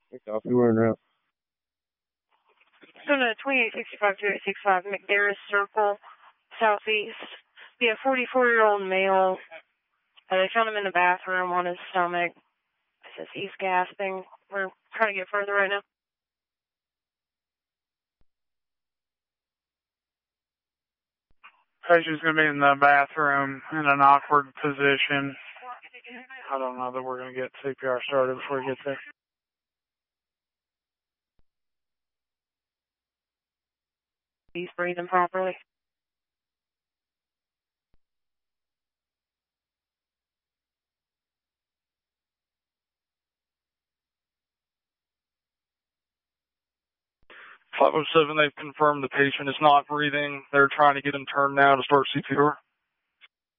Copy, we're in route. So to 2865-2865 McDarris Circle, southeast. Be a 44-year-old male. They found him in the bathroom on his stomach. It says he's gasping. We're trying to get further right now. Patient's going to be in the bathroom in an awkward position. I don't know that we're going to get CPR started before we get there. He's breathing properly. .507, they've confirmed the patient is not breathing. They're trying to get him turned now to start CPR.